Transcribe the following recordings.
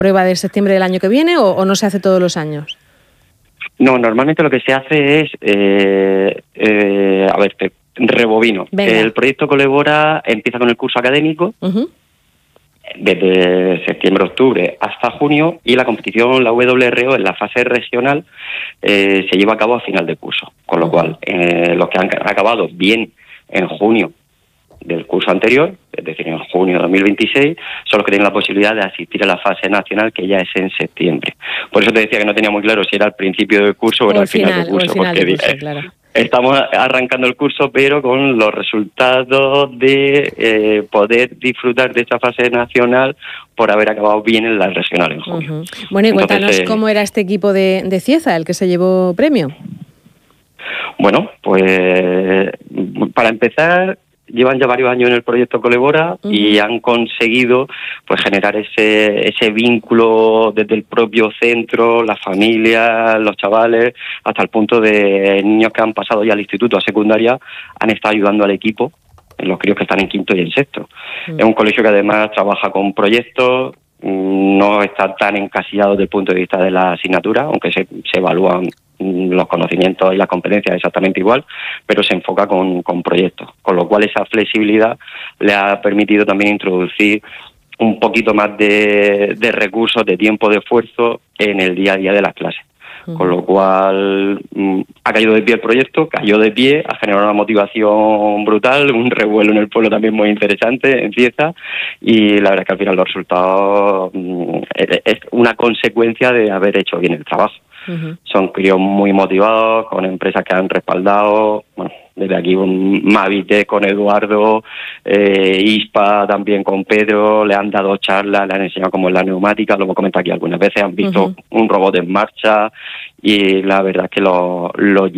prueba de septiembre del año que viene o no se hace todos los años? No, normalmente lo que se hace es, te rebobino. Venga. El proyecto Colebora empieza con el curso académico desde septiembre-octubre hasta junio, y la competición, la WRO, en la fase regional, se lleva a cabo a final de curso. Con lo cual, los que han acabado bien en junio del curso anterior, es decir, en junio de 2026, son los que tienen la posibilidad de asistir a la fase nacional, que ya es en septiembre. Por eso te decía que no tenía muy claro si era al principio del curso o era al final del curso, porque claro. Estamos arrancando el curso, pero con los resultados de poder disfrutar de esta fase nacional por haber acabado bien en la regional en junio. Bueno, y cuéntanos cómo era este equipo de Cieza, el que se llevó premio. Bueno, pues para empezar, llevan ya varios años en el proyecto Colebora y han conseguido pues generar ese vínculo desde el propio centro, las familias, los chavales, hasta el punto de niños que han pasado ya al instituto, a secundaria, han estado ayudando al equipo, los críos que están en quinto y en sexto. Es un colegio que además trabaja con proyectos, no está tan encasillado desde el punto de vista de la asignatura, aunque se evalúan los conocimientos y las competencias exactamente igual, pero se enfoca con proyectos, con lo cual esa flexibilidad le ha permitido también introducir un poquito más de recursos, de tiempo, de esfuerzo en el día a día de las clases. Con lo cual ha caído de pie el proyecto, cayó de pie, ha generado una motivación brutal, un revuelo en el pueblo también muy interesante en Cieza, y la verdad es que al final los resultados es una consecuencia de haber hecho bien el trabajo. Son críos muy motivados, con empresas que han respaldado, bueno, desde aquí un Mavite con Eduardo, ISPA también con Pedro, le han dado charlas, le han enseñado cómo es la neumática, lo hemos comentado aquí algunas veces, han visto un robot en marcha y la verdad es que lo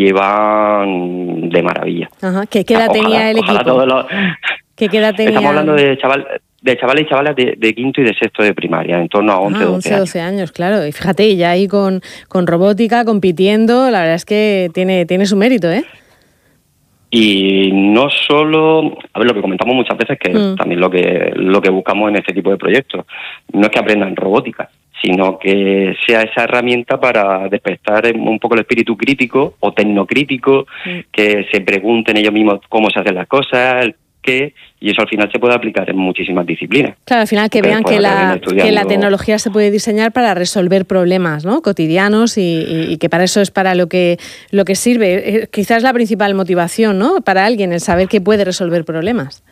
llevan de maravilla. ¿Qué edad tenía el equipo? ¿Qué edad tenía? Estamos hablando de chavales y chavalas de quinto y de sexto de primaria, en torno a 11-12 años, claro. Y fíjate, ya ahí con robótica, compitiendo, la verdad es que tiene su mérito, ¿eh? Y no solo, lo que comentamos muchas veces, que también lo que buscamos en este tipo de proyectos, no es que aprendan robótica, sino que sea esa herramienta para despertar un poco el espíritu crítico o tecnocrítico, que se pregunten ellos mismos cómo se hacen las cosas, y eso al final se puede aplicar en muchísimas disciplinas. Claro, al final que vean que la tecnología se puede diseñar para resolver problemas, ¿no?, cotidianos y que para eso es para lo que sirve. Quizás la principal motivación, ¿no?, para alguien, el saber que puede resolver problemas.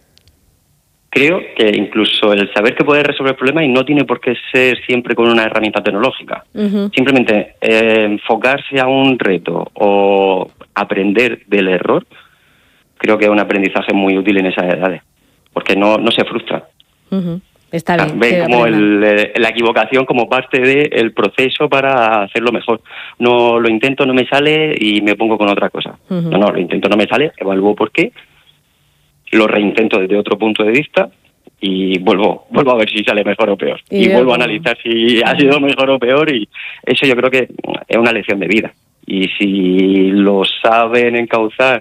Creo que incluso el saber que puede resolver problemas, y no tiene por qué ser siempre con una herramienta tecnológica, simplemente enfocarse a un reto o aprender del error, creo que es un aprendizaje muy útil en esas edades, porque no se frustran. Está bien. Ven como la equivocación como parte del proceso para hacerlo mejor. No lo intento, no me sale y me pongo con otra cosa. No, lo intento, no me sale, evalúo por qué, lo reintento desde otro punto de vista y vuelvo a ver si sale mejor o peor. Y vuelvo a analizar si ha sido mejor o peor, y eso yo creo que es una lección de vida. Y si lo saben encauzar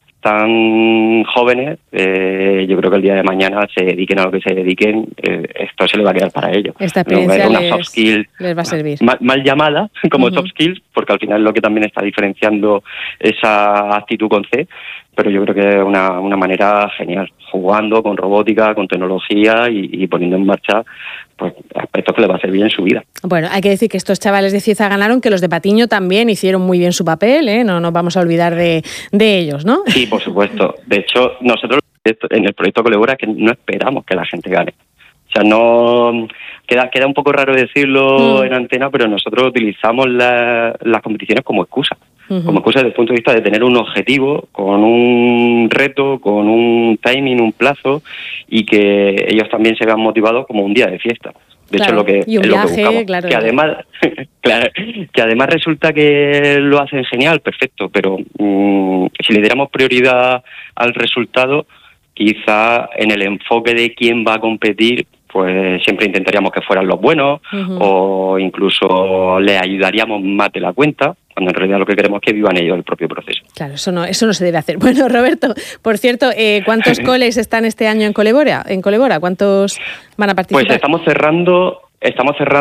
tan jóvenes, yo creo que el día de mañana se dediquen a lo que se dediquen, esto se les va a quedar para ellos. Esta experiencia una soft skill les va a servir. Mal llamada como soft skills, porque al final es lo que también está diferenciando esa actitud con C, pero yo creo que es una manera genial, jugando con robótica, con tecnología y poniendo en marcha pues aspectos que les va a servir en su vida. Bueno, hay que decir que estos chavales de Cieza ganaron, que los de Patiño también hicieron muy bien su papel, ¿eh? No nos vamos a olvidar de ellos, ¿no? Sí, por supuesto. De hecho, nosotros en el proyecto Colebora que no esperamos que la gente gane. O sea, no queda un poco raro decirlo en antena, pero nosotros utilizamos las competiciones como excusa. Como excusa desde el punto de vista de tener un objetivo, con un reto, con un timing, un plazo, y que ellos también se vean motivados como un día de fiesta. De hecho, lo que buscamos. Claro. Que además resulta que lo hacen genial, perfecto, pero si le diéramos prioridad al resultado, quizá en el enfoque de quién va a competir, pues siempre intentaríamos que fueran los buenos, o incluso les ayudaríamos más de la cuenta, cuando en realidad lo que queremos es que vivan ellos el propio proceso. Claro, eso no se debe hacer. Bueno, Roberto, por cierto, ¿cuántos coles están este año en Colebora? ¿Cuántos van a participar? Pues estamos cerrando Estamos cerrando